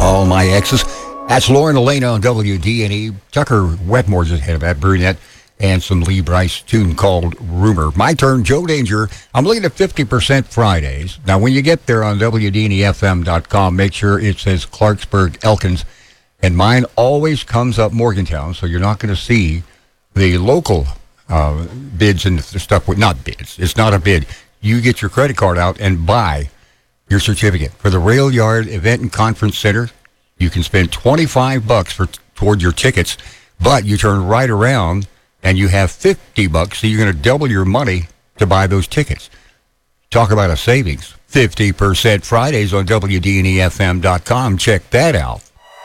All My Exes. That's Lauren Elena on WDNE. Tucker Wetmore's ahead of that brunette. And some Lee Brice tune called Rumor. My turn, Joe Danger. I'm looking at 50% Fridays. Now, when you get there on WDNEFM.com, make sure it says Clarksburg Elkins. And mine always comes up Morgantown, so you're not going to see the local bids and stuff. Not bids. It's not a bid. You get your credit card out and buy your certificate. For the Rail Yard Event and Conference Center, you can spend $25 toward your tickets, but you turn right around and you have $50, so you're going to double your money to buy those tickets. Talk about a savings. 50% Fridays on WDNEFM.com. Check that out.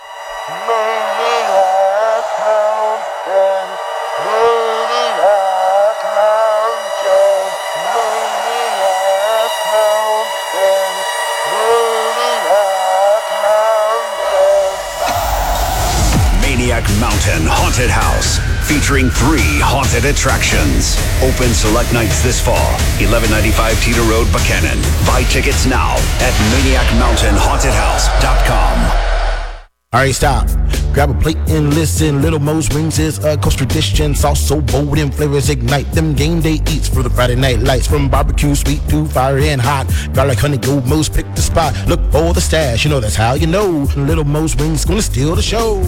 Mountain Haunted House, featuring 3 haunted attractions. Open select nights this fall. 1195 Teeter Road, Buchanan. Buy tickets now at ManiacMountainHauntedHouse.com. All right, stop. Grab a plate and listen. Little Mo's Wings is a Coast tradition. Sauce so bold and flavors ignite them game day eats for the Friday night lights. From barbecue, sweet to fire and hot. Garlic, honey, gold Mo's pick the spot. Look for the stash. You know that's how you know. Little Mo's Wings gonna steal the show.